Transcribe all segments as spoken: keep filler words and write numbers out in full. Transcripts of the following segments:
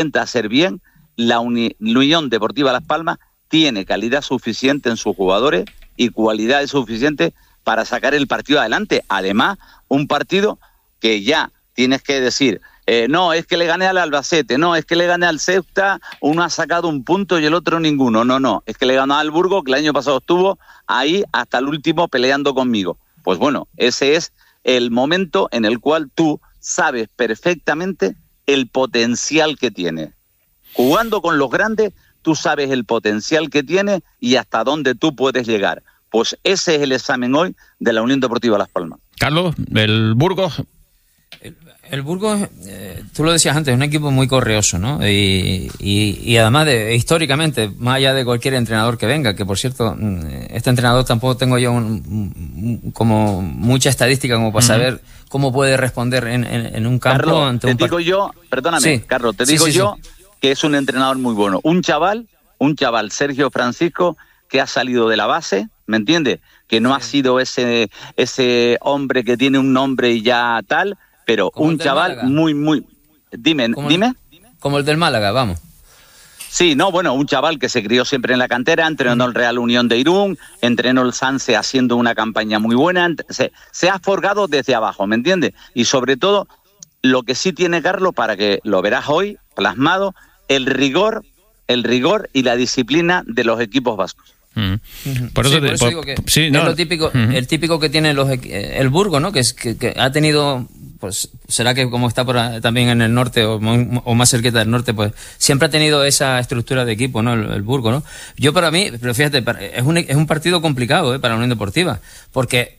intenta hacer bien, la Uni- Unión Deportiva Las Palmas tiene calidad suficiente en sus jugadores y cualidades suficientes para sacar el partido adelante. Además, un partido que ya tienes que decir, eh, no, es que le gané al Albacete, no, es que le gané al Ceuta, uno ha sacado un punto y el otro ninguno, no, no, es que le ganó al Burgos, que el año pasado estuvo ahí hasta el último peleando conmigo. Pues bueno, ese es el momento en el cual tú sabes perfectamente el potencial que tiene. Jugando con los grandes, tú sabes el potencial que tiene y hasta dónde tú puedes llegar. Pues ese es el examen hoy de la Unión Deportiva Las Palmas. Carlos, el Burgos... El, el Burgos, eh, tú lo decías antes, es un equipo muy correoso, ¿no? Y, y, y además, de, históricamente, más allá de cualquier entrenador que venga, que por cierto, este entrenador tampoco tengo yo un, un, como mucha estadística como para uh-huh. saber cómo puede responder en, en, en un campo. Carlos, ante te un digo part... yo, perdóname, sí. Carlos, te digo sí, sí, yo sí. que es un entrenador muy bueno. Un chaval, un chaval, Sergio Francisco, que ha salido de la base, ¿me entiendes? Que no sí. ha sido ese, ese hombre que tiene un nombre y ya tal, pero un chaval Málaga. muy, muy... Dime, como dime. El, como el del Málaga, vamos. Sí, no, bueno, un chaval que se crió siempre en la cantera, entrenó el Real Unión de Irún, entrenó el Sanse haciendo una campaña muy buena, se, se ha forjado desde abajo, ¿me entiendes? Y sobre todo, lo que sí tiene Carlos, para que lo verás hoy plasmado, el rigor, el rigor y la disciplina de los equipos vascos. Mm. Por eso, sí, te, por eso por, digo que sí, no. es lo típico, uh-huh. el típico que tiene los el Burgos, ¿no? Que es que, que ha tenido, pues será que como está por también en el norte o, o más cerquita del norte, pues siempre ha tenido esa estructura de equipo, ¿no? El, el Burgos, ¿no? Yo para mí, pero fíjate, es un es un partido complicado, ¿eh? Para la Unión Deportiva, porque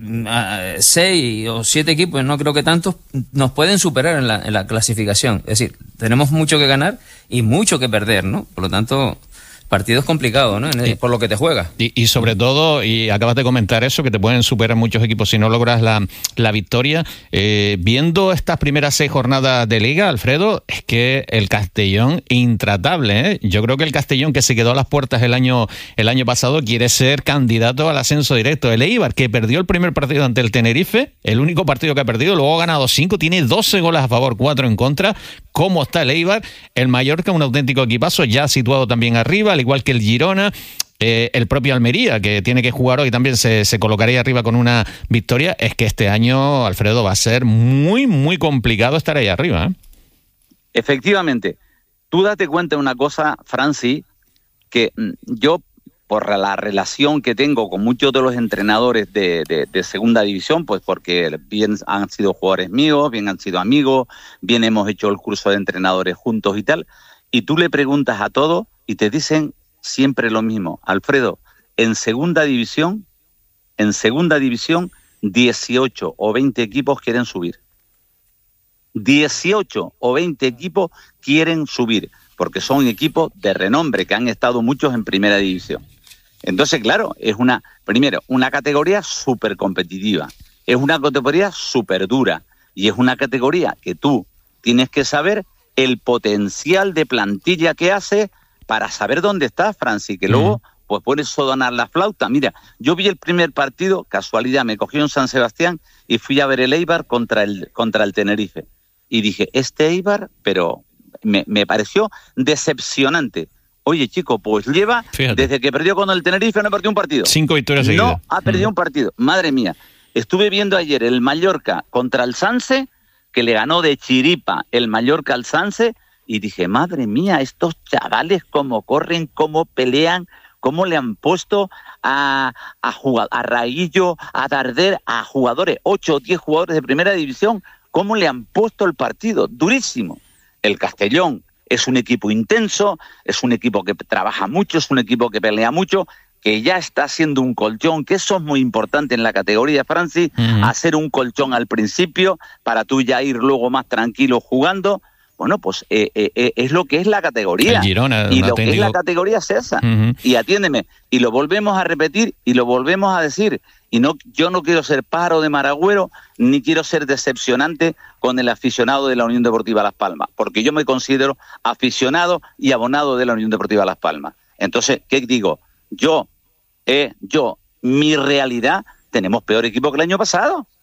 uh, seis o siete equipos, no creo que tantos, nos pueden superar en la, en la clasificación. Es decir, tenemos mucho que ganar y mucho que perder, ¿no? Por lo tanto, partidos complicados, ¿no? El, por lo que te juegas. Y, y sobre todo, y acabas de comentar eso, que te pueden superar muchos equipos si no logras la, la victoria. Eh, viendo estas primeras seis jornadas de Liga, Alfredo, es que el Castellón intratable, ¿eh? Yo creo que el Castellón, que se quedó a las puertas el año, el año pasado, quiere ser candidato al ascenso directo. El Eibar, que perdió el primer partido ante el Tenerife, el único partido que ha perdido, luego ha ganado cinco, tiene doce goles a favor, cuatro en contra. ¿Cómo está el Eibar? El Mallorca, un auténtico equipazo, ya situado también arriba, al igual que el Girona, eh, el propio Almería, que tiene que jugar hoy, también se, se colocaría arriba con una victoria. Es que este año, Alfredo, va a ser muy, muy complicado estar ahí arriba, ¿eh? Efectivamente. Tú date cuenta de una cosa, Francis, que yo, por la relación que tengo con muchos de los entrenadores de, de, de segunda división, pues porque bien han sido jugadores míos, bien han sido amigos, bien hemos hecho el curso de entrenadores juntos y tal, y tú le preguntas a todos y te dicen siempre lo mismo. Alfredo, en segunda división, en segunda división, dieciocho o veinte equipos quieren subir. dieciocho o veinte equipos quieren subir, porque son equipos de renombre, que han estado muchos en primera división. Entonces, claro, es una, primero, una categoría súper competitiva, es una categoría súper dura, y es una categoría que tú tienes que saber el potencial de plantilla que hace para saber dónde estás, Francis, que luego pues puedes sonar la flauta. Mira, yo vi el primer partido, casualidad, me cogió en San Sebastián y fui a ver el Eibar contra el, contra el Tenerife. Y dije, este Eibar, pero me, me pareció decepcionante. Oye, chico, pues lleva, Fíjate. desde que perdió con el Tenerife, no perdió un partido. Cinco victorias seguidas. No ha perdido mm. un partido. Madre mía. Estuve viendo ayer el Mallorca contra el Sanse, que le ganó de chiripa el Mallorca al Sanse, y dije, madre mía, estos chavales cómo corren, cómo pelean, cómo le han puesto a, a, jugad- a Raillo, a Darder, a jugadores, ocho o diez jugadores de primera división, cómo le han puesto el partido, durísimo. El Castellón es un equipo intenso, es un equipo que trabaja mucho, es un equipo que pelea mucho, que ya está haciendo un colchón, que eso es muy importante en la categoría, Francis, uh-huh. hacer un colchón al principio para tú ya ir luego más tranquilo jugando. Bueno, pues eh, eh, es lo que es la categoría. El Girona, y lo auténtico... que es la categoría es esa. Uh-huh. Y atiéndeme, y lo volvemos a repetir y lo volvemos a decir. Y no, yo no quiero ser pájaro de maragüero, ni quiero ser decepcionante con el aficionado de la Unión Deportiva Las Palmas, porque yo me considero aficionado y abonado de la Unión Deportiva Las Palmas. Entonces, ¿qué digo? Yo, eh, yo, mi realidad, tenemos peor equipo que el año pasado.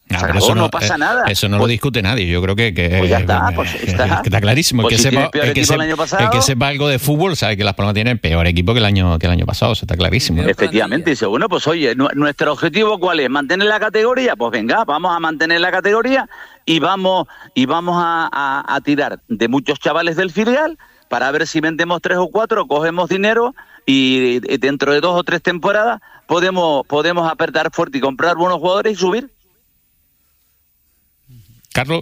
No, acabó, eso no, no pasa eh, nada. Eso no pues, lo discute nadie. Yo creo que, que pues ya está, pues está. Que está clarísimo. Pues el, que si sepa, el, que sepa, el, pasado, el que sepa algo de fútbol sabe que Las Palmas tiene el peor equipo que el año que el año pasado. Eso está clarísimo. Efectivamente. Dice, bueno, pues oye, nuestro objetivo ¿cuál es? ¿Mantener la categoría? Pues venga, vamos a mantener la categoría y vamos y vamos a, a, a tirar de muchos chavales del filial para ver si vendemos tres o cuatro, cogemos dinero y dentro de dos o tres temporadas podemos podemos apretar fuerte y comprar buenos jugadores y subir. Carlos.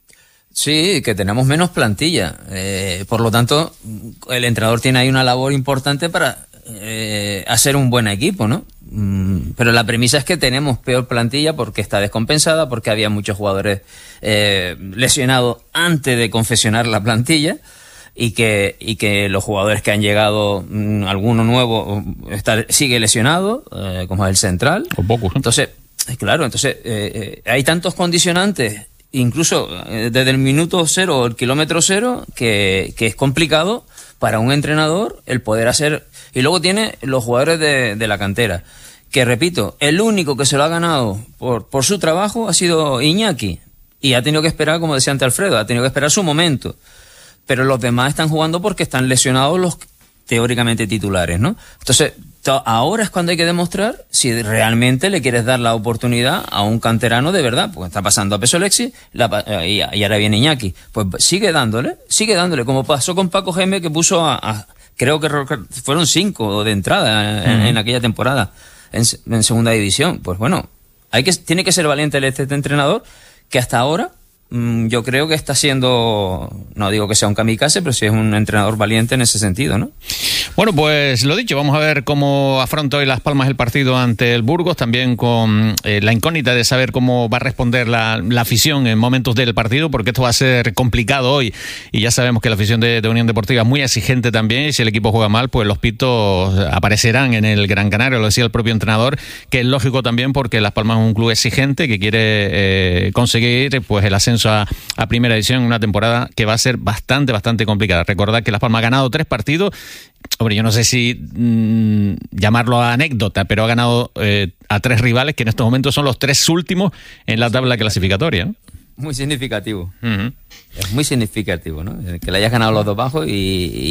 Sí, que tenemos menos plantilla. Eh, por lo tanto, el entrenador tiene ahí una labor importante para eh, hacer un buen equipo, ¿no? Mm, pero la premisa es que tenemos peor plantilla porque está descompensada, porque había muchos jugadores eh, lesionados antes de confeccionar la plantilla y que y que los jugadores que han llegado, mmm, alguno nuevo está, sigue lesionado, eh, como es el central. O pocos. Entonces, claro, entonces eh, eh, hay tantos condicionantes, incluso eh, desde el minuto cero o el kilómetro cero, que, que es complicado para un entrenador el poder hacer. Y luego tiene los jugadores de, de la cantera, que repito, el único que se lo ha ganado por, por su trabajo ha sido Iñaki, y ha tenido que esperar, como decía antes Alfredo, ha tenido que esperar su momento. Pero los demás están jugando porque están lesionados los teóricamente titulares, ¿no? Entonces, to- ahora es cuando hay que demostrar si realmente le quieres dar la oportunidad a un canterano de verdad, porque está pasando a Peso Alexis la, y, y ahora viene Iñaki. Pues sigue dándole, sigue dándole, como pasó con Paco Gémez, que puso a, a creo que fueron cinco de entrada en, mm. en aquella temporada en, en segunda división. Pues bueno, hay que tiene que ser valiente el este, este entrenador, que hasta ahora yo creo que está siendo, no digo que sea un kamikaze, pero sí es un entrenador valiente en ese sentido, ¿no? Bueno, pues lo dicho, vamos a ver cómo afronta hoy Las Palmas el partido ante el Burgos, también con eh, la incógnita de saber cómo va a responder la, la afición en momentos del partido, porque esto va a ser complicado hoy, y ya sabemos que la afición de, de Unión Deportiva es muy exigente también, y si el equipo juega mal, pues los pitos aparecerán en el Gran Canaria, lo decía el propio entrenador, que es lógico también porque Las Palmas es un club exigente que quiere eh, conseguir pues el ascenso A, a primera división en una temporada que va a ser bastante, bastante complicada. Recordad que Las Palmas ha ganado tres partidos. Hombre, yo no sé si mmm, llamarlo anécdota, pero ha ganado eh, a tres rivales que en estos momentos son los tres últimos en la tabla clasificatoria, ¿no? Muy significativo. Uh-huh. Es muy significativo, ¿no? Que le hayas ganado los dos bajos y,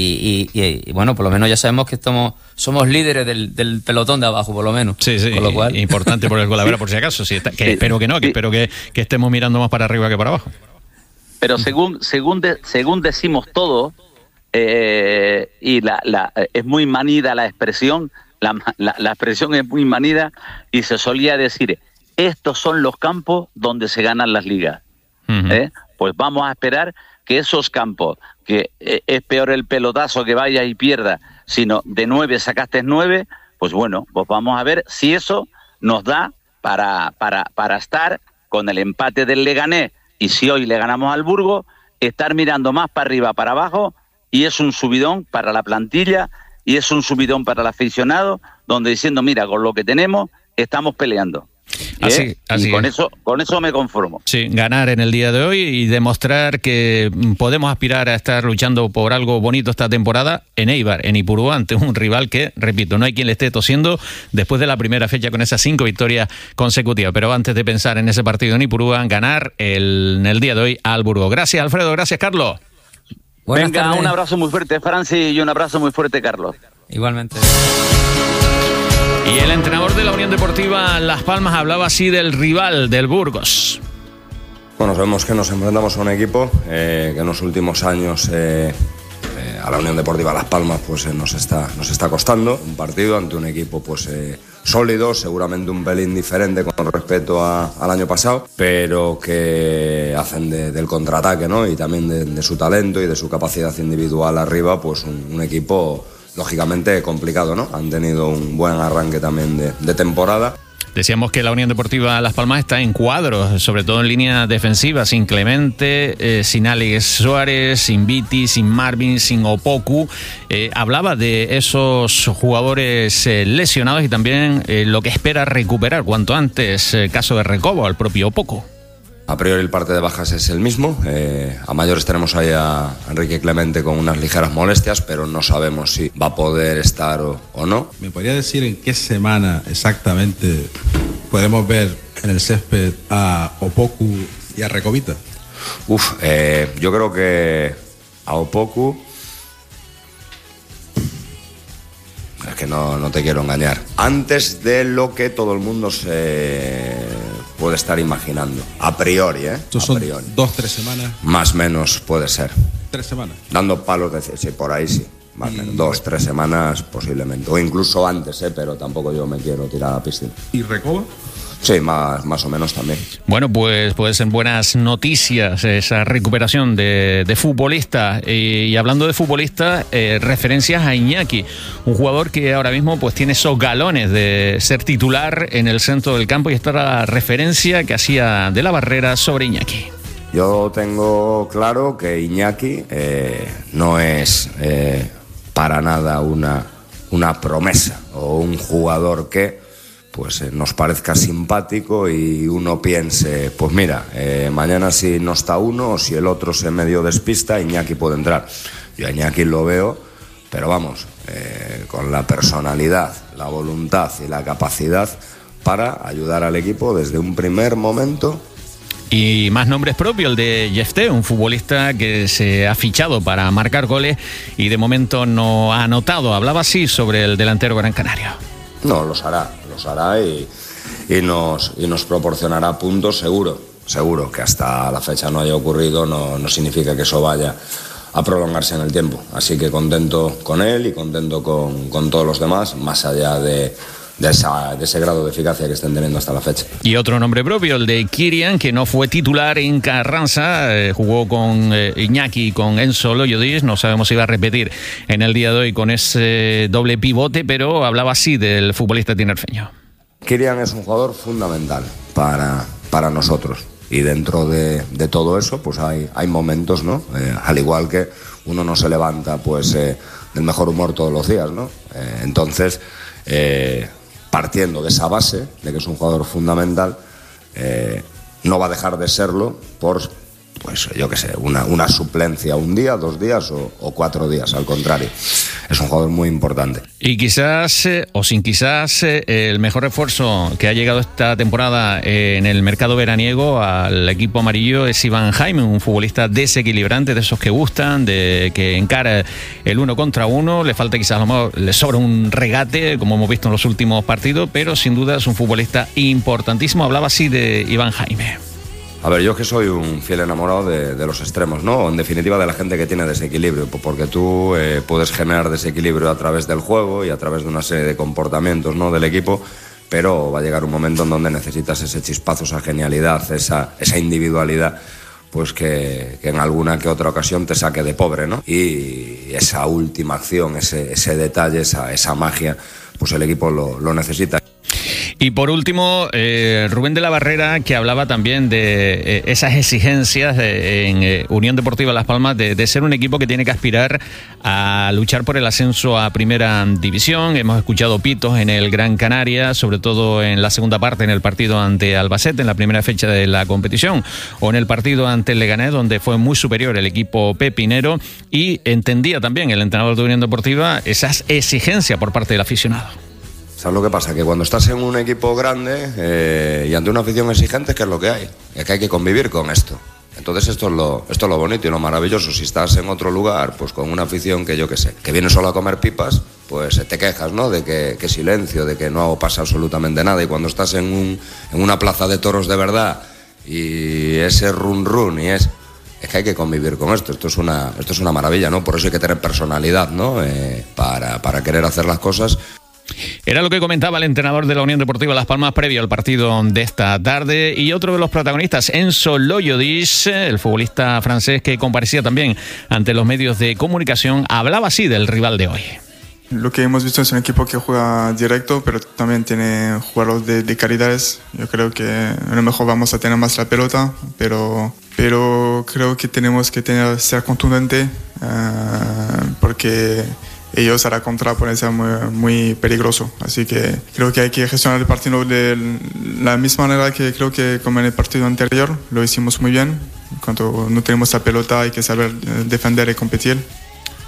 y, y, y, y bueno, por lo menos ya sabemos que estamos, somos líderes del, del pelotón de abajo, por lo menos. Sí, sí, con lo cual... importante por el Golavera, por si acaso. Sí, está, que sí, espero que no, que sí. espero que, que estemos mirando más para arriba que para abajo. Pero según según de, según decimos todo, eh, y la, la es muy manida la expresión, la, la, la expresión es muy manida, y se solía decir, estos son los campos donde se ganan las ligas. Uh-huh. ¿Eh? Pues vamos a esperar que esos campos, que es peor el pelotazo que vaya y pierda, sino de nueve sacaste nueve, pues bueno, pues vamos a ver si eso nos da para, para, para estar con el empate del Leganés, y si hoy le ganamos al Burgos, estar mirando más para arriba, para abajo, y es un subidón para la plantilla, y es un subidón para el aficionado, donde diciendo, mira, con lo que tenemos, estamos peleando. Así, ¿Eh? así y con eso, con eso me conformo. Sí, ganar en el día de hoy y demostrar que podemos aspirar a estar luchando por algo bonito esta temporada en Eibar, en Ipurúa, ante un rival que, repito, no hay quien le esté tosiendo después de la primera fecha con esas cinco victorias consecutivas. Pero antes de pensar en ese partido en Ipurúa, ganar el, en el día de hoy al Burgos. Gracias, Alfredo. Gracias, Carlos. Buenas Venga, tardes. Un abrazo muy fuerte, Francis, y un abrazo muy fuerte, Carlos. Igualmente. Y el entrenador de la Unión Deportiva Las Palmas hablaba así del rival, del Burgos. Bueno, sabemos que nos enfrentamos a un equipo eh, que en los últimos años eh, eh, a la Unión Deportiva Las Palmas pues eh, nos está nos está costando un partido ante un equipo pues eh, sólido, seguramente un pelín diferente con respecto a, al año pasado, pero que hacen de, del contraataque, ¿no? Y también de, de su talento y de su capacidad individual arriba, pues un, un equipo lógicamente complicado, ¿no? Han tenido un buen arranque también de, de temporada. Decíamos que la Unión Deportiva Las Palmas está en cuadros, sobre todo en línea defensiva, sin Clemente, eh, sin Alex Suárez, sin Viti, sin Marvin, sin Opoku. Eh, hablaba de esos jugadores eh, lesionados y también eh, lo que espera recuperar cuanto antes, eh, caso de Recobo, al propio Opoku. A priori el parte de bajas es el mismo, eh, a mayores tenemos ahí a Enrique Clemente con unas ligeras molestias, pero no sabemos si va a poder estar o, o no. ¿Me podría decir en qué semana exactamente podemos ver en el césped a Opoku y a Recovita? Uf, eh, yo creo que a Opoku... Es que no, no te quiero engañar. Antes de lo que todo el mundo se puede estar imaginando. A priori, ¿eh? Estos a son priori. dos, tres semanas. Más o menos puede ser. Tres semanas. Dando palos de... Sí, por ahí sí. Más o menos. Dos, tres semanas posiblemente. O incluso antes, ¿eh? Pero tampoco yo me quiero tirar a la piscina. ¿Y Recoba? Sí, más, más o menos también. Bueno, pues puede ser buenas noticias esa recuperación de, de futbolistas. Y, y hablando de futbolistas, eh, referencias a Iñaki, un jugador que ahora mismo pues tiene esos galones de ser titular en el centro del campo, y esta era la referencia que hacía de la Barrera sobre Iñaki. Yo tengo claro que Iñaki eh, no es eh, para nada una, una promesa o un jugador que pues eh, nos parezca simpático y uno piense, pues mira, eh, mañana si no está uno o si el otro se medio despista, Iñaki puede entrar. Yo a Iñaki lo veo, pero vamos, eh, con la personalidad, la voluntad y la capacidad para ayudar al equipo desde un primer momento. Y más nombres propios, el de Jefté, un futbolista que se ha fichado para marcar goles y de momento no ha anotado. Hablaba así sobre el delantero gran canario. No, los hará, los hará y, y, nos, y nos proporcionará puntos seguro. Seguro que hasta la fecha no haya ocurrido, no, no significa que eso vaya a prolongarse en el tiempo. Así que contento con él y contento con, con todos los demás, más allá de, de, esa, de ese grado de eficacia que estén teniendo hasta la fecha. Y otro nombre propio, el de Kirian, que no fue titular en Carranza, eh, jugó con eh, Iñaki y con Enzo Loyodis, no sabemos si va a repetir en el día de hoy con ese doble pivote, pero hablaba así del futbolista tinerfeño. Kirian es un jugador fundamental para, para nosotros. Y dentro de, de todo eso, pues hay, hay momentos, ¿no? Eh, al igual que uno no se levanta, pues, eh, del mejor humor todos los días, ¿no? Eh, entonces, eh, partiendo de esa base, de que es un jugador fundamental, eh, no va a dejar de serlo por, pues, yo qué sé, una, una suplencia un día, dos días o, o cuatro días, al contrario. Es un jugador muy importante. Y quizás, eh, o sin quizás, eh, el mejor refuerzo que ha llegado esta temporada eh, en el mercado veraniego al equipo amarillo es Iván Jaime, un futbolista desequilibrante, de esos que gustan, de que encara el uno contra uno. Le falta quizás, a lo mejor, le sobra un regate, como hemos visto en los últimos partidos, pero sin duda es un futbolista importantísimo. Hablaba así de Iván Jaime. A ver, yo que soy un fiel enamorado de, de los extremos, ¿no? En definitiva, de la gente que tiene desequilibrio, porque tú eh, puedes generar desequilibrio a través del juego y a través de una serie de comportamientos, ¿no?, del equipo, pero va a llegar un momento en donde necesitas ese chispazo, esa genialidad, esa, esa individualidad, pues que, que en alguna que otra ocasión te saque de pobre, ¿no? Y esa última acción, ese, ese detalle, esa, esa magia, pues el equipo lo, lo necesita. Y por último, eh, Rubén de la Barrera, que hablaba también de eh, esas exigencias de, en eh, Unión Deportiva Las Palmas de, de ser un equipo que tiene que aspirar a luchar por el ascenso a Primera División. Hemos escuchado pitos en el Gran Canaria, sobre todo en la segunda parte, en el partido ante Albacete, en la primera fecha de la competición, o en el partido ante el Leganés, donde fue muy superior el equipo pepinero, y entendía también el entrenador de Unión Deportiva esas exigencias por parte del aficionado. ¿Sabes lo que pasa? Que cuando estás en un equipo grande eh, y ante una afición exigente, ¿qué es lo que hay? Es que hay que convivir con esto. Entonces esto es lo, esto es lo bonito y lo maravilloso. Si estás en otro lugar, pues con una afición que yo qué sé, que viene solo a comer pipas, pues te quejas, ¿no? De que, que silencio, de que no pasa absolutamente nada. Y cuando estás en, un, en una plaza de toros de verdad y ese run run y es... Es que hay que convivir con esto, esto es una, esto es una maravilla, ¿no? Por eso hay que tener personalidad, ¿no? Eh, para, para querer hacer las cosas. Era lo que comentaba el entrenador de la Unión Deportiva Las Palmas previo al partido de esta tarde. Y otro de los protagonistas, Enzo Loyodis, el futbolista francés que comparecía también ante los medios de comunicación, hablaba así del rival de hoy. Lo que hemos visto es un equipo que juega directo, pero también tiene jugadores de, de calidades. Yo creo que a lo mejor vamos a tener más la pelota, pero, pero creo que tenemos que tener, ser contundente uh, porque ellos a la contra pueden ser muy, muy peligroso. Así que creo que hay que gestionar el partido de la misma manera que creo que como en el partido anterior lo hicimos muy bien. Cuando no tenemos la pelota hay que saber defender y competir.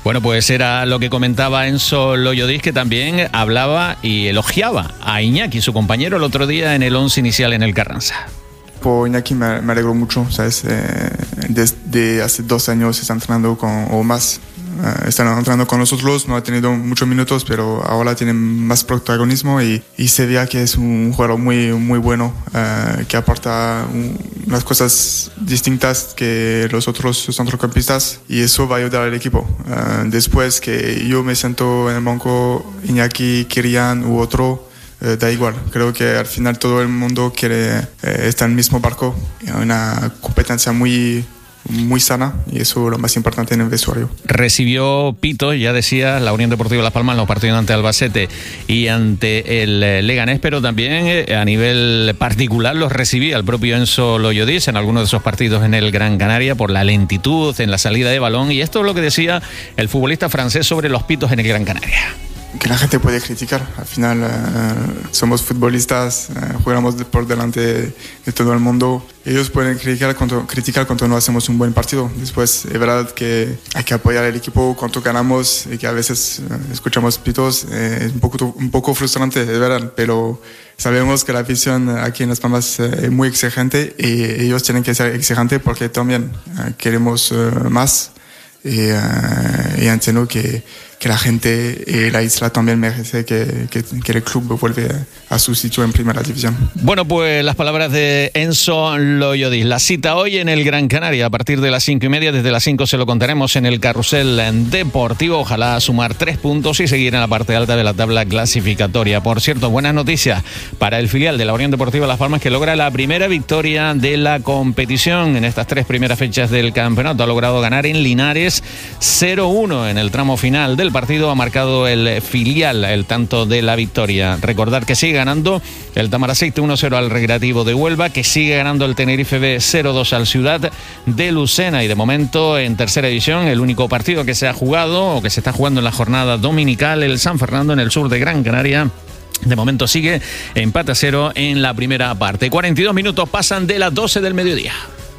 Bueno, pues era lo que comentaba Enzo Loyodis, que también hablaba y elogiaba a Iñaki, su compañero, el otro día en el once inicial en el Carranza. Por Iñaki me, me alegro mucho, ¿sabes? Eh, desde hace dos años está entrenando con, o más, eh, está entrenando con nosotros, no ha tenido muchos minutos, pero ahora tiene más protagonismo y, y se ve que es un jugador muy, muy bueno, eh, que aporta un, unas cosas distintas que los otros centrocampistas y eso va a ayudar al equipo. Eh, después que yo me siento en el banco, Iñaki, Kirian u otro, Eh, da igual, creo que al final todo el mundo quiere eh, estar en el mismo barco, una competencia muy, muy sana y eso es lo más importante en el vestuario. Recibió pito, ya decía, la Unión Deportiva Las Palmas en los partidos ante Albacete y ante el Leganés, pero también eh, a nivel particular los recibía el propio Enzo Loyodis en algunos de esos partidos en el Gran Canaria por la lentitud en la salida de balón, y esto es lo que decía el futbolista francés sobre los pitos en el Gran Canaria. Que la gente puede criticar, al final uh, somos futbolistas, uh, jugamos de por delante de todo el mundo, ellos pueden criticar cuando, criticar cuando no hacemos un buen partido, después es verdad que hay que apoyar al equipo cuando ganamos y que a veces uh, escuchamos pitos, eh, es un poco, un poco frustrante, es verdad, pero sabemos que la afición aquí en Las Palmas uh, es muy exigente y ellos tienen que ser exigentes porque también uh, queremos uh, más y, uh, y entiendo que que la gente y la isla también merece que, que, que el club vuelva a su sitio en primera división. Bueno, pues las palabras de Enzo Loyodis. La cita hoy en el Gran Canaria a partir de las cinco y media. Desde las cinco se lo contaremos en el carrusel deportivo. Ojalá sumar tres puntos y seguir en la parte alta de la tabla clasificatoria. Por cierto, buenas noticias para el filial de la Unión Deportiva Las Palmas, que logra la primera victoria de la competición en estas tres primeras fechas del campeonato. Ha logrado ganar en Linares cero uno en el tramo final del partido. Ha marcado el filial el tanto de la victoria. Recordar que sigue ganando el Tamaraceite uno cero al Recreativo de Huelva, que sigue ganando el Tenerife B cero dos al Ciudad de Lucena, y de momento en tercera división el único partido que se ha jugado o que se está jugando en la jornada dominical, el San Fernando en el sur de Gran Canaria, de momento sigue empate a cero en la primera parte. cuarenta y dos minutos pasan de las doce del mediodía.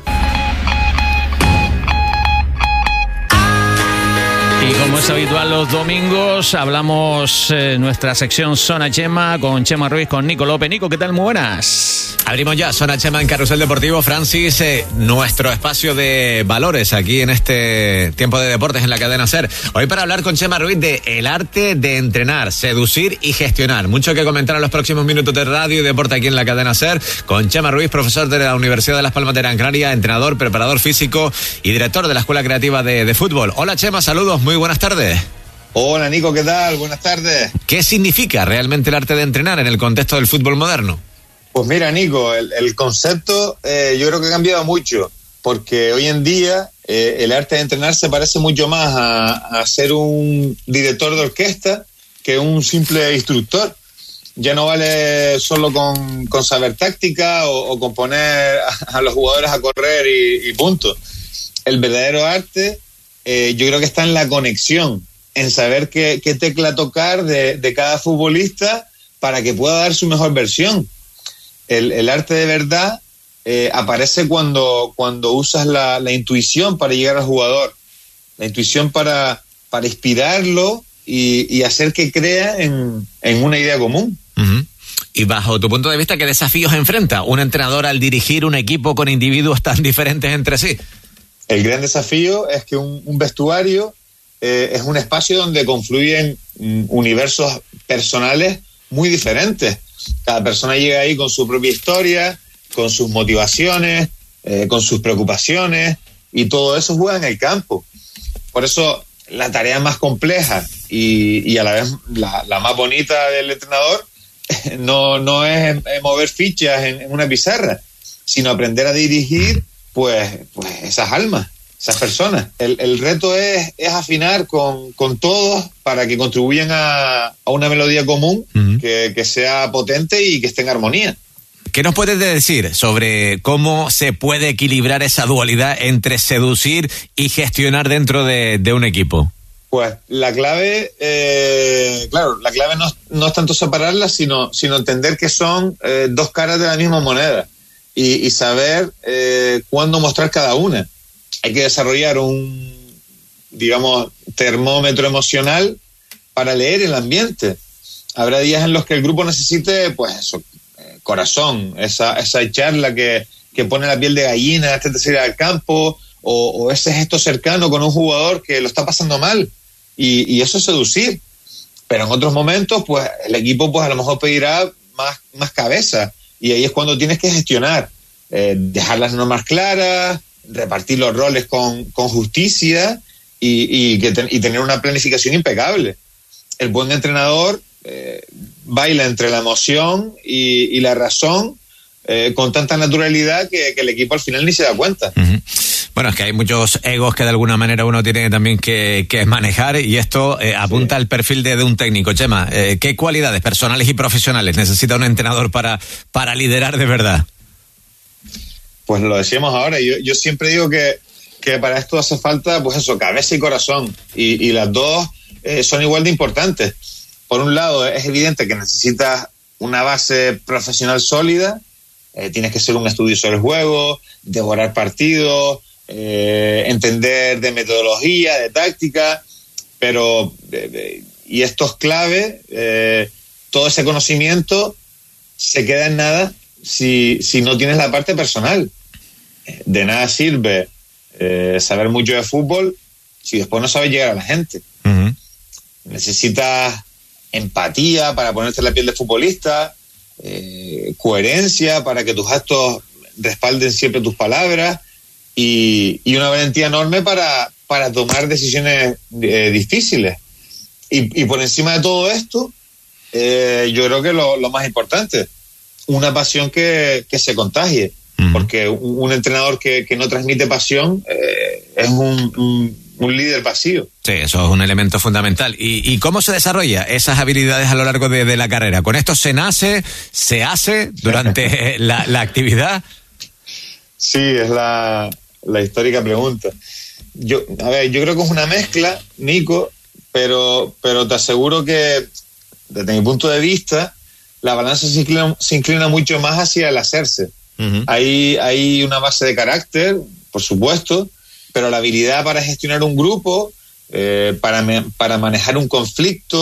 Y como es habitual los domingos, hablamos eh, nuestra sección Zona Chema con Chema Ruiz, con Nico López. Nico, ¿qué tal? Muy buenas. Abrimos ya Zona Chema en Carrusel Deportivo. Francis, eh, nuestro espacio de valores aquí en este tiempo de deportes en la cadena SER. Hoy para hablar con Chema Ruiz de el arte de entrenar, seducir y gestionar. Mucho que comentar en los próximos minutos de radio y deporte aquí en la cadena SER con Chema Ruiz, profesor de la Universidad de Las Palmas de Gran Canaria, entrenador, preparador físico y director de la Escuela Creativa de, de Fútbol. Hola Chema, saludos, muy buenas tardes. Hola Nico, ¿qué tal? Buenas tardes. ¿Qué significa realmente el arte de entrenar en el contexto del fútbol moderno? Pues mira Nico, el, el concepto eh, yo creo que ha cambiado mucho, porque hoy en día eh, el arte de entrenar se parece mucho más a, a ser un director de orquesta que un simple instructor. Ya no vale solo con, con saber táctica o, o con poner a, a los jugadores a correr y, y punto. El verdadero arte eh, yo creo que está en la conexión, en saber qué, qué tecla tocar de, de cada futbolista para que pueda dar su mejor versión. El, el arte de verdad eh, aparece cuando, cuando usas la, la intuición para llegar al jugador, la intuición para, para inspirarlo y, y hacer que crea en, en una idea común. Uh-huh. Y bajo tu punto de vista, ¿qué desafíos enfrenta un entrenador al dirigir un equipo con individuos tan diferentes entre sí? El gran desafío es que un, un vestuario eh, es un espacio donde confluyen mm, universos personales muy diferentes. Cada persona llega ahí con su propia historia, con sus motivaciones, eh, con sus preocupaciones, y todo eso juega en el campo. Por eso la tarea más compleja y, y a la vez la, la más bonita del entrenador no, no es mover fichas en, en una pizarra, sino aprender a dirigir pues, pues esas almas, esas personas. El, el reto es, es afinar con, con todos para que contribuyan a, a una melodía común, uh-huh, que, que sea potente y que esté en armonía. ¿Qué nos puedes decir sobre cómo se puede equilibrar esa dualidad entre seducir y gestionar dentro de, de un equipo? Pues la clave, eh, claro, la clave no, no es tanto separarlas, sino, sino entender que son eh, dos caras de la misma moneda y, y saber eh, cuándo mostrar cada una. Hay que desarrollar un, digamos, termómetro emocional para leer el ambiente. Habrá días en los que el grupo necesite, pues eso, corazón, esa, esa charla que, que pone la piel de gallina antes de salir al campo, o, o ese gesto cercano con un jugador que lo está pasando mal, y, y eso es seducir. Pero en otros momentos, pues el equipo pues a lo mejor pedirá más, más cabeza, y ahí es cuando tienes que gestionar, eh, dejar las normas claras, repartir los roles con, con justicia y, y, que ten, y tener una planificación impecable. El buen entrenador eh, baila entre la emoción y, y la razón eh, con tanta naturalidad que, que el equipo al final ni se da cuenta. Uh-huh. Bueno, es que hay muchos egos que de alguna manera uno tiene también que, que manejar, y esto eh, apunta sí. al perfil de, de un técnico. Chema, eh, ¿qué cualidades personales y profesionales necesita un entrenador para, para liderar de verdad? Pues lo decíamos ahora, yo, yo siempre digo que, que para esto hace falta, pues eso, cabeza y corazón, y, y las dos eh, son igual de importantes. Por un lado, es evidente que necesitas una base profesional sólida, eh, tienes que ser un estudioso del juego, devorar partidos, eh, entender de metodología, de táctica, pero, eh, y esto es clave, eh, todo ese conocimiento se queda en nada si, si no tienes la parte personal. De nada sirve eh, saber mucho de fútbol si después no sabes llegar a la gente. Uh-huh. Necesitas empatía para ponerte en la piel de futbolista, eh, coherencia para que tus actos respalden siempre tus palabras, y, y una valentía enorme para, para tomar decisiones eh, difíciles. Y, y por encima de todo esto, eh, yo creo que lo, lo más importante, una pasión que, que se contagie, uh-huh. porque un, un entrenador que, que no transmite pasión eh, es un, un, un líder vacío. Sí, eso es un elemento fundamental. ¿Y, y cómo se desarrolla esas habilidades a lo largo de, de la carrera? ¿Con esto se nace, se hace durante la, la actividad? Sí, es la, la histórica pregunta. Yo, a ver, yo creo que es una mezcla, Nico, pero, pero te aseguro que desde mi punto de vista la balanza se inclina, se inclina mucho más hacia el hacerse. Uh-huh. Hay, hay una base de carácter, por supuesto, pero la habilidad para gestionar un grupo, eh, para, me, para manejar un conflicto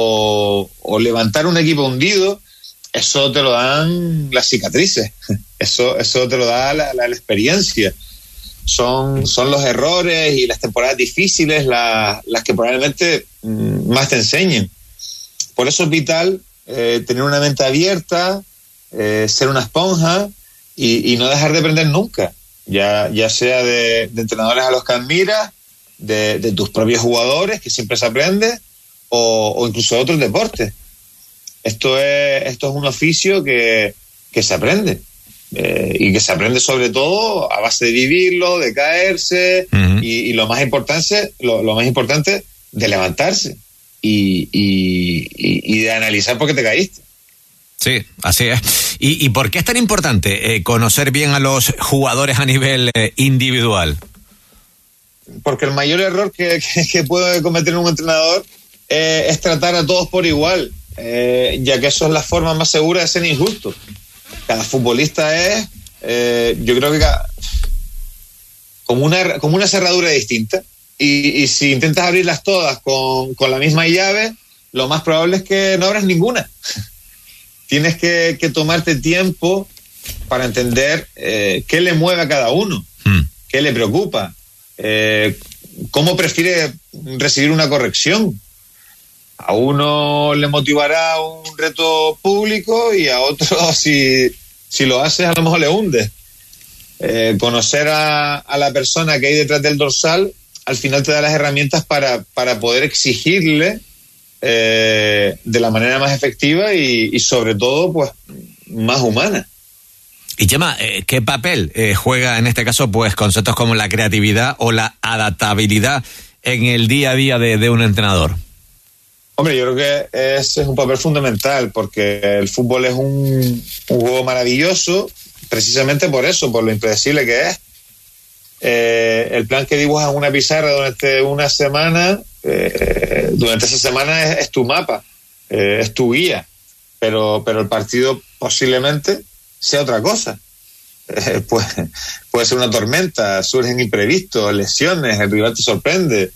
o, o levantar un equipo hundido, eso te lo dan las cicatrices, eso, eso te lo da la, la, la experiencia. Son, son los errores y las temporadas difíciles la, las que probablemente mm, más te enseñen. Por eso es vital eh, tener una mente abierta, eh, ser una esponja y, y no dejar de aprender nunca, ya, ya sea de, de entrenadores a los que admiras, de, de tus propios jugadores, que siempre se aprende, o, o incluso de otros deportes. Esto es, esto es un oficio que, que se aprende. Eh, y que se aprende sobre todo a base de vivirlo, de caerse, uh-huh. y, y lo más importante, lo, lo más importante, de levantarse y, y, y, y de analizar por qué te caíste. Sí, así es. ¿Y, y por qué es tan importante eh, conocer bien a los jugadores a nivel eh, individual? Porque el mayor error que, que, que puede cometer un entrenador eh, es tratar a todos por igual, eh, ya que eso es la forma más segura de ser injusto. Cada futbolista es, eh, yo creo que cada, como una como una cerradura distinta, y, y si intentas abrirlas todas con, con la misma llave, lo más probable es que no abras ninguna. Tienes que, que tomarte tiempo para entender eh, qué le mueve a cada uno, hmm. qué le preocupa, eh, cómo prefiere recibir una corrección. A uno le motivará un reto público y a otro, si, si lo haces, a lo mejor le hunde. Eh, conocer a, a la persona que hay detrás del dorsal al final te da las herramientas para, para poder exigirle eh, de la manera más efectiva y, y sobre todo pues más humana. Y Chema, eh, ¿qué papel eh, juega en este caso pues conceptos como la creatividad o la adaptabilidad en el día a día de, de un entrenador? Hombre, yo creo que ese es un papel fundamental, porque el fútbol es un, un juego maravilloso precisamente por eso, por lo impredecible que es. Eh, el plan que dibujas en una pizarra durante una semana, eh, durante esa semana es, es tu mapa, eh, es tu guía, pero, pero el partido posiblemente sea otra cosa. Eh, puede, puede ser una tormenta, surgen imprevistos, lesiones, el rival te sorprende.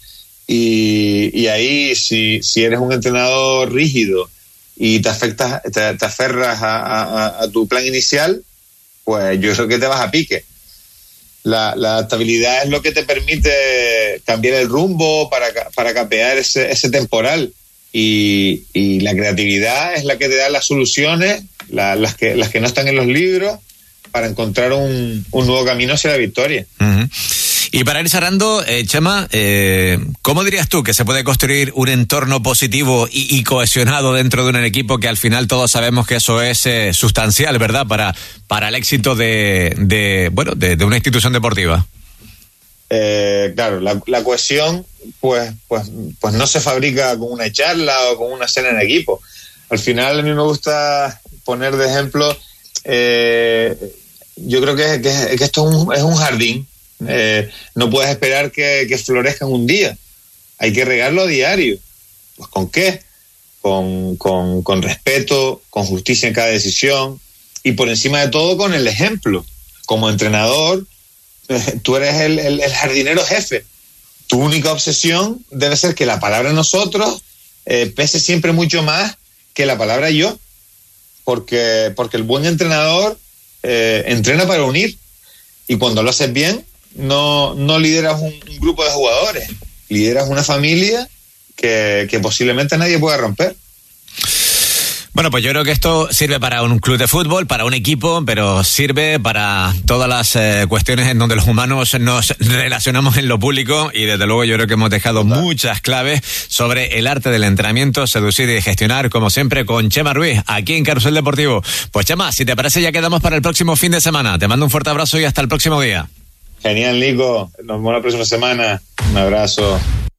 y, y ahí si, si eres un entrenador rígido y te afectas, te, te aferras a, a, a tu plan inicial, pues yo creo que te vas a pique. La, la adaptabilidad es lo que te permite cambiar el rumbo para, para capear ese, ese temporal, y, y la creatividad es la que te da las soluciones, la, las, que, las que no están en los libros, para encontrar un, un nuevo camino hacia la victoria. Uh-huh. Y para ir cerrando, eh, Chema, eh, ¿cómo dirías tú que se puede construir un entorno positivo y, y cohesionado dentro de un equipo, que al final todos sabemos que eso es eh, sustancial, ¿verdad?, para, para el éxito de, de bueno de, de una institución deportiva? Eh, claro, la, la cohesión pues, pues, pues no se fabrica con una charla o con una cena en equipo. Al final a mí me gusta poner de ejemplo, eh, yo creo que, que, que esto es un, es un jardín. Eh, no puedes esperar que, que florezca en un día, hay que regarlo a diario. Pues ¿con qué? Con, con, con respeto, con justicia en cada decisión, y por encima de todo con el ejemplo. Como entrenador, eh, tú eres el, el, el jardinero jefe. Tu única obsesión debe ser que la palabra nosotros eh, pese siempre mucho más que la palabra yo, porque, porque el buen entrenador eh, entrena para unir, y cuando lo haces bien, no, no lideras un, un grupo de jugadores, lideras una familia que, que posiblemente nadie pueda romper. Bueno, pues yo creo que esto sirve para un club de fútbol, para un equipo, pero sirve para todas las eh, cuestiones en donde los humanos nos relacionamos en lo público, y desde luego yo creo que hemos dejado muchas claves sobre el arte del entrenamiento, seducir y gestionar, como siempre, con Chema Ruiz, aquí en Carrusel Deportivo. Pues Chema, si te parece ya quedamos para el próximo fin de semana. Te mando un fuerte abrazo y hasta el próximo día. Genial, Nico. Nos vemos la próxima semana. Un abrazo.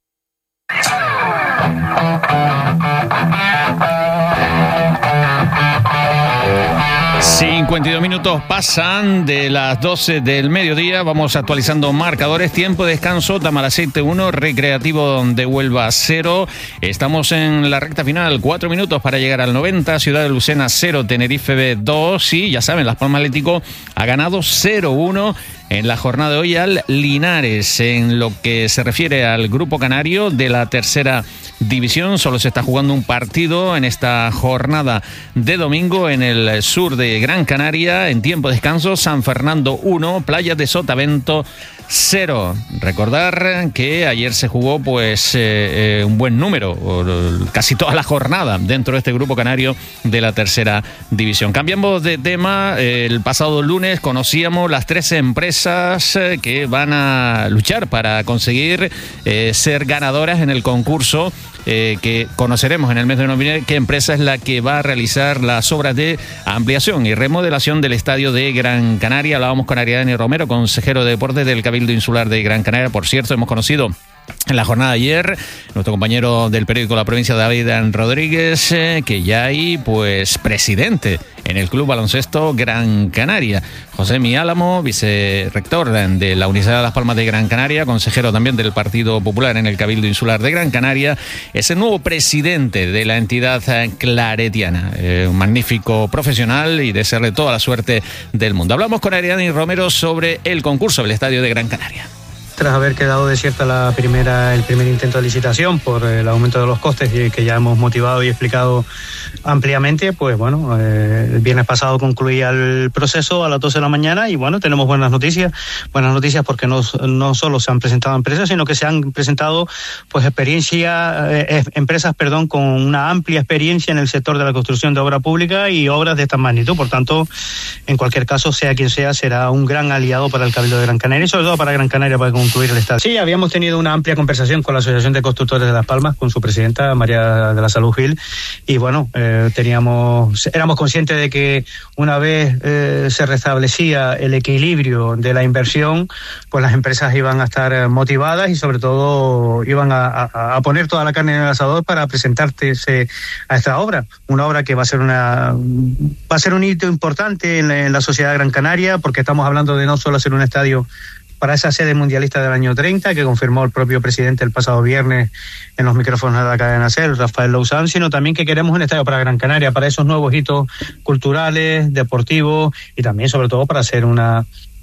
cincuenta y dos minutos pasan de las doce del mediodía. Vamos actualizando marcadores. Tiempo de descanso: Tamaraceite uno, Recreativo de Huelva cero. Estamos en la recta final, cuatro minutos para llegar al noventa. Ciudad de Lucena cero, Tenerife B dos. Y ya saben, Las Palmas Atlético ha ganado cero uno en la jornada de hoy al Linares. En lo que se refiere al grupo canario de la tercera división, solo se está jugando un partido en esta jornada de domingo en el sur de Gran Canaria. En tiempo de descanso, San Fernando uno, Playas de Sotavento cero. Recordar que ayer se jugó pues eh, eh, un buen número, casi toda la jornada dentro de este grupo canario de la tercera división. Cambiamos de tema. El pasado lunes conocíamos las tres empresas que van a luchar para conseguir eh, ser ganadoras en el concurso Eh, que conoceremos en el mes de noviembre, qué empresa es la que va a realizar las obras de ampliación y remodelación del estadio de Gran Canaria. Hablábamos con Ariadne Romero, consejero de deportes del Cabildo Insular de Gran Canaria. Por cierto, hemos conocido en la jornada de ayer nuestro compañero del periódico La Provincia, David Rodríguez, eh, que ya hay pues presidente en el Club Baloncesto Gran Canaria. José Mi Álamo, vicerrector de la Universidad de Las Palmas de Gran Canaria, consejero también del Partido Popular en el Cabildo Insular de Gran Canaria, es el nuevo presidente de la entidad claretiana. Eh, un magnífico profesional, y desearle toda la suerte del mundo. Hablamos con Ariadne Romero sobre el concurso del Estadio de Gran Canaria. Tras haber quedado desierta la primera, el primer intento de licitación por el aumento de los costes que ya hemos motivado y explicado ampliamente, pues bueno, eh, el viernes pasado concluía el proceso a las doce de la mañana, y bueno, tenemos buenas noticias, buenas noticias porque no, no solo se han presentado empresas, sino que se han presentado pues experiencia, eh, empresas, perdón, con una amplia experiencia en el sector de la construcción de obra pública y obras de esta magnitud. Por tanto, en cualquier caso, sea quien sea, será un gran aliado para el Cabildo de Gran Canaria, y sobre todo para Gran Canaria, para concluir el estadio. Sí, habíamos tenido una amplia conversación con la Asociación de Constructores de Las Palmas, con su presidenta, María de la Salud Gil, y bueno, eh, teníamos, éramos conscientes de que una vez eh, se restablecía el equilibrio de la inversión, pues las empresas iban a estar motivadas y sobre todo iban a, a, a poner toda la carne en el asador para presentarse a esta obra, una obra que va a ser una va a ser un hito importante en la, en la sociedad de Gran Canaria, porque estamos hablando de no solo hacer un estadio para esa sede mundialista del año treinta, que confirmó el propio presidente el pasado viernes en los micrófonos de la cadena SER, Rafael Lousán, sino también que queremos un estadio para Gran Canaria, para esos nuevos hitos culturales, deportivos, y también sobre todo para hacer una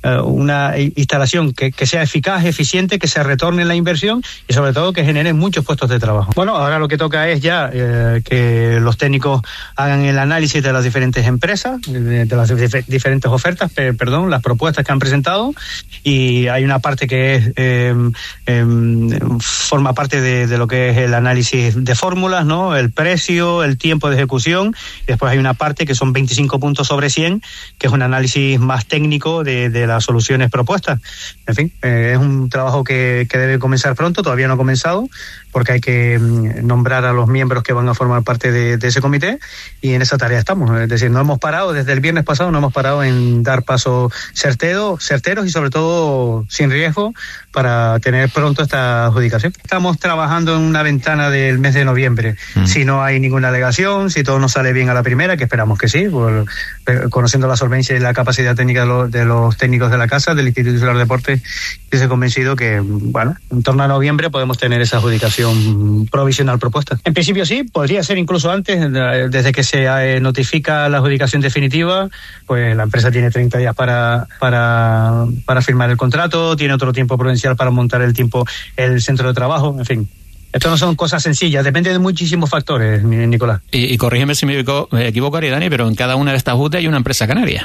una instalación que, que sea eficaz, eficiente, que se retorne la inversión y sobre todo que genere muchos puestos de trabajo. Bueno, ahora lo que toca es ya eh, que los técnicos hagan el análisis de las diferentes empresas, de, de las dif- diferentes ofertas, per, perdón, las propuestas que han presentado, y hay una parte que es eh, eh, forma parte de, de lo que es el análisis de fórmulas, ¿no? El precio, el tiempo de ejecución, y después hay una parte que son veinticinco puntos sobre cien, que es un análisis más técnico de, de las soluciones propuestas. En fin, eh, es un trabajo que, que debe comenzar pronto, todavía no ha comenzado, porque hay que mm, nombrar a los miembros que van a formar parte de, de ese comité, y en esa tarea estamos. Es decir, no hemos parado, desde el viernes pasado no hemos parado en dar pasos certeros, certeros y sobre todo sin riesgo para tener pronto esta adjudicación. Estamos trabajando en una ventana del mes de noviembre. Mm. Si no hay ninguna alegación, si todo nos sale bien a la primera, que esperamos que sí, por, conociendo la solvencia y la capacidad técnica de los, de los técnicos de la casa, del Instituto Insular de Deportes, estoy convencido que, bueno, en torno a noviembre podemos tener esa adjudicación provisional propuesta. En principio sí, podría ser incluso antes, desde que se notifica la adjudicación definitiva, pues la empresa tiene treinta días para, para, para firmar el contrato, tiene otro tiempo prudencial para montar el tiempo, el centro de trabajo, en fin. Esto no son cosas sencillas, depende de muchísimos factores, Nicolás. Y, y corrígeme si me equivoco, Dani, pero en cada una de estas U T E hay una empresa canaria.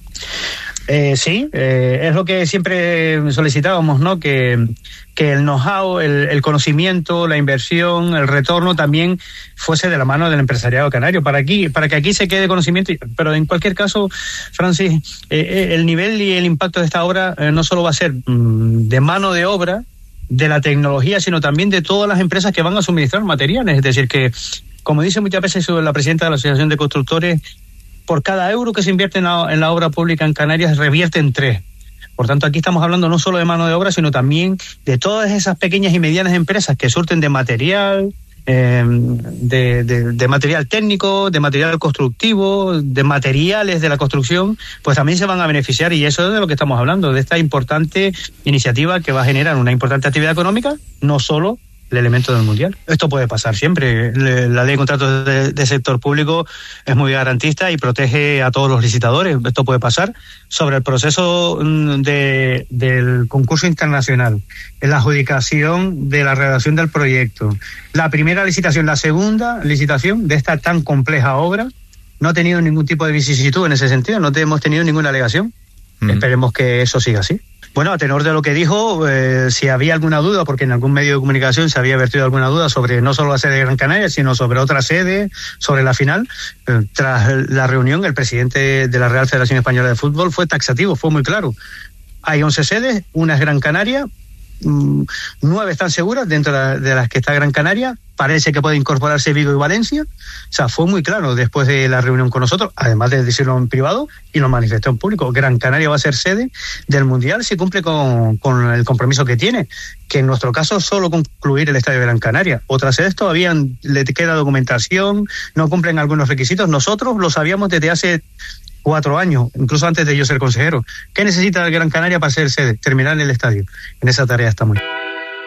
Eh, sí, eh, es lo que siempre solicitábamos, ¿no? Que, que el know-how, el, el conocimiento, la inversión, el retorno también fuese de la mano del empresariado canario, para aquí, para que aquí se quede conocimiento. Pero en cualquier caso, Francis, eh, el nivel y el impacto de esta obra eh, no solo va a ser mm, de mano de obra, de la tecnología, sino también de todas las empresas que van a suministrar materiales. Es decir, que, como dice muchas veces la presidenta de la Asociación de Constructores, por cada euro que se invierte en la, en la obra pública en Canarias, revierte en tres. Por tanto, aquí estamos hablando no solo de mano de obra, sino también de todas esas pequeñas y medianas empresas que surten de material, eh, de, de, de material técnico, de material constructivo, de materiales de la construcción, pues también se van a beneficiar, y eso es de lo que estamos hablando, de esta importante iniciativa que va a generar una importante actividad económica, no solo el elemento del Mundial. Esto puede pasar siempre. La ley de contratos de, de sector público es muy garantista y protege a todos los licitadores. Esto puede pasar. Sobre el proceso de, del concurso internacional, la adjudicación de la redacción del proyecto, la primera licitación, la segunda licitación de esta tan compleja obra, no ha tenido ningún tipo de vicisitud en ese sentido, no hemos tenido ninguna alegación. Mm. Esperemos que eso siga así. Bueno, a tenor de lo que dijo, eh, si había alguna duda, porque en algún medio de comunicación se había vertido alguna duda sobre no solo la sede de Gran Canaria, sino sobre otra sede, sobre la final, eh, tras la reunión, el presidente de la Real Federación Española de Fútbol fue taxativo, fue muy claro. Hay once sedes, una es Gran Canaria, mmm, nueve están seguras dentro de, de las que está Gran Canaria, parece que puede incorporarse Vigo y Valencia. O sea, fue muy claro después de la reunión con nosotros, además de decirlo en privado, y lo manifestó en público. Gran Canaria va a ser sede del Mundial si cumple con, con el compromiso que tiene, que en nuestro caso solo concluir el estadio de Gran Canaria. Otras sedes todavía le queda documentación, no cumplen algunos requisitos. Nosotros lo sabíamos desde hace cuatro años, incluso antes de yo ser consejero. ¿Qué necesita Gran Canaria para ser sede? Terminar el estadio. En esa tarea estamos.